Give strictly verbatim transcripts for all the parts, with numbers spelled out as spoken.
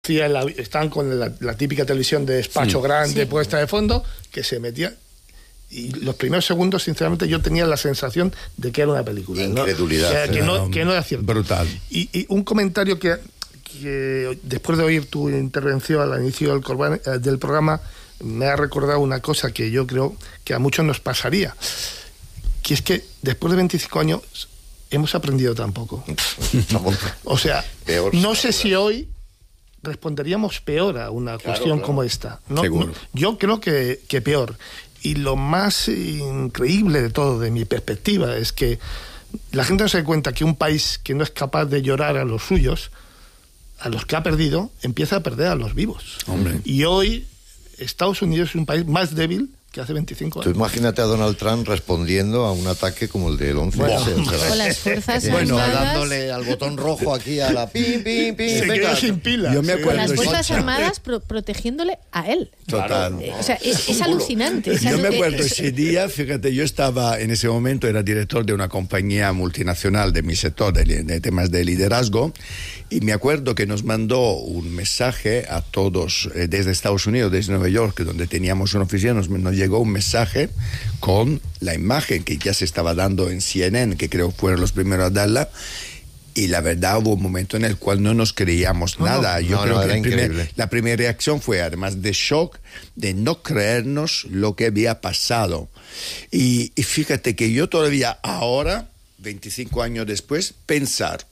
La, estaban con la, la típica televisión de despacho sí, grande, sí. puesta de fondo, que se metía. Y los primeros segundos, sinceramente, yo tenía la sensación de que era una película. Incredulidad. ¿no? Que, que, no, que no era cierto. Brutal. Y, y un comentario que, que, después de oír tu intervención al inicio del, corban, del programa, me ha recordado una cosa que yo creo que a muchos nos pasaría. Que es que después de veinticinco años hemos aprendido tan poco. O sea, peor, no sé si hoy responderíamos peor a una claro, cuestión claro. como esta. No, no, yo creo que, que peor. Y lo más increíble de todo, de mi perspectiva, es que la gente no se da cuenta que un país que no es capaz de llorar a los suyos, a los que ha perdido, empieza a perder a los vivos. Hombre. Y hoy Estados Unidos es un país más débil que hace veinticinco años. Tú imagínate a Donald Trump respondiendo a un ataque como el del once. Bueno, con las fuerzas bueno, armadas... dándole al botón rojo aquí a la pim, pim, pim. Se quedó sin pila. Yo me acuerdo, con las fuerzas armadas pro protegiéndole a él. Total. Eh, o sea, es, es alucinante. Es yo alu me acuerdo es... ese día, fíjate, yo estaba en ese momento, era director de una compañía multinacional de mi sector, de, de temas de liderazgo, y me acuerdo que nos mandó un mensaje a todos eh, desde Estados Unidos, desde Nueva York, donde teníamos una oficina, nos, nos llegó un mensaje con la imagen que ya se estaba dando en C N N, que creo fueron los primeros a darla, y la verdad hubo un momento en el cual no nos creíamos no, nada. Yo no, creo no, que el primer, increíble. la primera reacción fue, además de shock, de no creernos lo que había pasado. Y, y fíjate que yo todavía ahora, veinticinco años después, pensar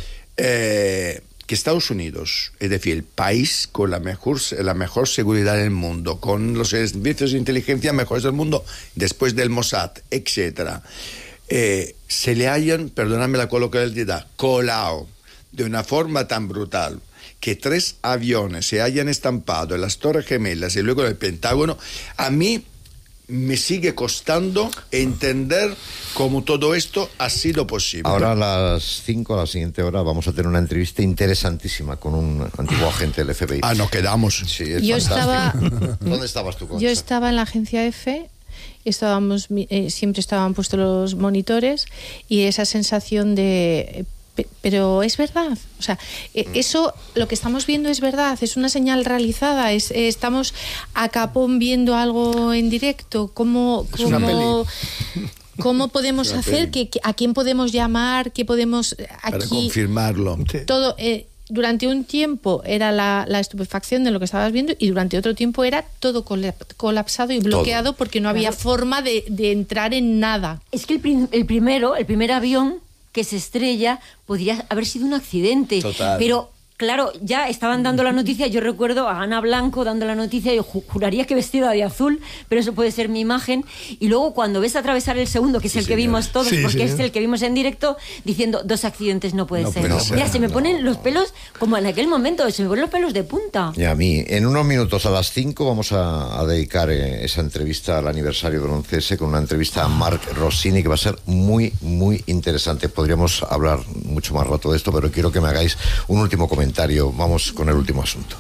eh, que Estados Unidos, es decir, el país con la mejor, la mejor seguridad del mundo, con los servicios de inteligencia mejores del mundo, después del Mossad, etcétera, eh, se le hayan, perdóname la coloquialidad, colado de una forma tan brutal que tres aviones se hayan estampado en las Torres Gemelas y luego en el Pentágono, a mí me sigue costando entender cómo todo esto ha sido posible. Ahora a las cinco, a la siguiente hora, vamos a tener una entrevista interesantísima con un antiguo agente del F B I. Ah, nos quedamos. Sí, es yo estaba... ¿Dónde estabas tú, Concha? Yo estaba en la agencia F, estábamos, eh, siempre estaban puestos los monitores, y esa sensación de... Pero es verdad, o sea, eso, lo que estamos viendo es verdad, es una señal realizada, es, estamos a capón viendo algo en directo, ¿cómo, es una cómo, peli. cómo podemos hacer, que, que, a quién podemos llamar, qué podemos aquí... Para confirmarlo. Todo, eh, durante un tiempo era la, la estupefacción de lo que estabas viendo, y durante otro tiempo era todo colapsado y bloqueado, todo. Porque no había claro. forma de, de entrar en nada. Es que el, prim, el primero, el primer avión que se estrella podría haber sido un accidente. Total. Pero claro, ya estaban dando la noticia, yo recuerdo a Ana Blanco dando la noticia, yo ju juraría que vestida de azul, pero eso puede ser mi imagen, y luego cuando ves atravesar el segundo, que es sí, el que señor. vimos todos, sí, porque sí. es el que vimos en directo, diciendo, dos accidentes no puede no ser. Puede ser. Mira, se me no. ponen los pelos, como en aquel momento, se me ponen los pelos de punta. Y a mí, en unos minutos a las cinco vamos a, a dedicar eh, esa entrevista al aniversario del once ese, con una entrevista a Marc Rossini, que va a ser muy, muy interesante. Podríamos hablar mucho más rato de esto, pero quiero que me hagáis un último comentario. Vamos con el último asunto.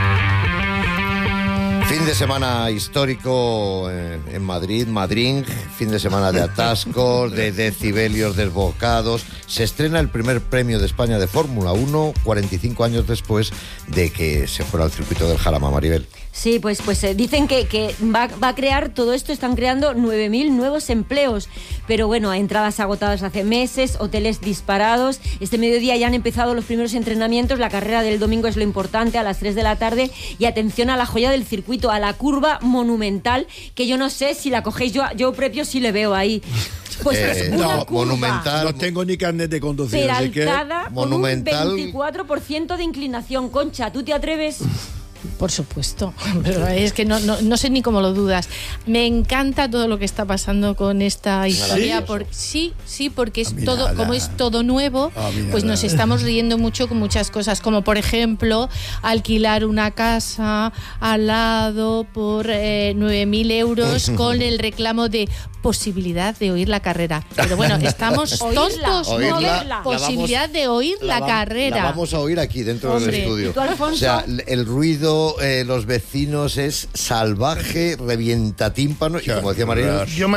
Fin de semana histórico eh, en Madrid, Madrid, fin de semana de atascos, de decibelios desbocados. Se estrena el primer premio de España de Fórmula uno, cuarenta y cinco años después de que se fuera al circuito del Jarama, Maribel. Sí, pues, pues eh, dicen que, que va, va a crear todo esto, están creando nueve mil nuevos empleos, pero bueno, entradas agotadas hace meses, hoteles disparados. Este mediodía ya han empezado los primeros entrenamientos, la carrera del domingo es lo importante, a las tres de la tarde, y atención a la joya del circuito, a la curva monumental, que yo no sé si la cogéis, yo, yo propio sí le veo ahí. Pues eh, es una no, curva monumental. No tengo ni carnet de conducir, peraltada, así que... con monumental. un veinticuatro por ciento de inclinación. Concha, ¿tú te atreves? Por supuesto, pero es que no, no, no sé ni cómo lo dudas. Me encanta todo lo que está pasando con esta historia. ¿Sí? Por, sí, sí, porque es Ah, todo, nada. como es todo nuevo, Ah, pues nos estamos riendo mucho con muchas cosas, como por ejemplo alquilar una casa al lado por eh, nueve mil euros con el reclamo de posibilidad de oír la carrera. Pero bueno, estamos tontos, Oírla, no la- ver la posibilidad vamos- de oír la, va- carrera. La vamos a oír aquí dentro Hombre. del estudio. ¿Y tú, Alfonso? O sea, el ruido, eh, los vecinos es salvaje, revienta tímpanos, y como decía María, Yo, María,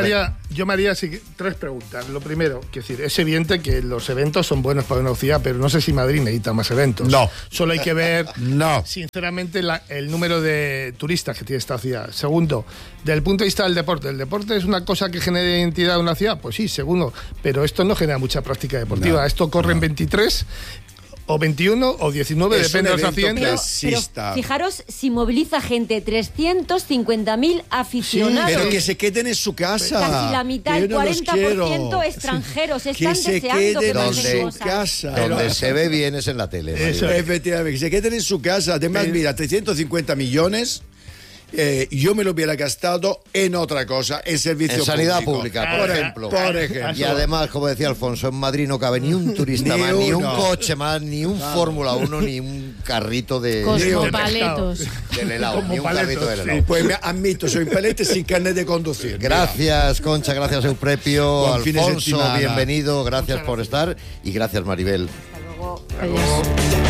yo me haría así, tres preguntas. Lo primero, que decir, es evidente que los eventos son buenos para una ciudad, pero no sé si Madrid necesita más eventos. No. Solo hay que ver, no. sinceramente, la, el número de turistas que tiene esta ciudad. Segundo, desde el punto de vista del deporte. ¿El deporte es una cosa que genera identidad de una ciudad? Pues sí, segundo. Pero esto no genera mucha práctica deportiva. No, esto corre no. en veintitrés... o veintiuno o diecinueve, Es depende de un los evento accidentes. que- Pero Exista. fijaros si moviliza gente, trescientos cincuenta mil aficionados. Pero que se queden en su casa. Casi la mitad, Yo el no los cuarenta por ciento quiero. extranjeros. Que Están se deseando que queden en pasen donde- su cosas. casa. Donde se ve bien es en la tele. Eso Maribel. Efectivamente, que se queden en su casa. Además, Pero- mira, trescientos cincuenta millones. Eh, yo me lo hubiera gastado en otra cosa, en servicio En sanidad público. pública, por Por ejemplo. Por ejemplo. Y además, como decía Alfonso, en Madrid no cabe ni un turista Ni más, ni un uno. coche más, ni un Fórmula uno, ni un carrito de, Cosmopaletos. del helado, Como ni un paletos, carrito del sí. helado. Pues me admito, soy palete sin carnet de conducir. Mira. Gracias, Concha, gracias, Euprepio, Buen fin de Alfonso, semana. bienvenido, gracias por estar y gracias, Maribel. Hasta luego. Adiós.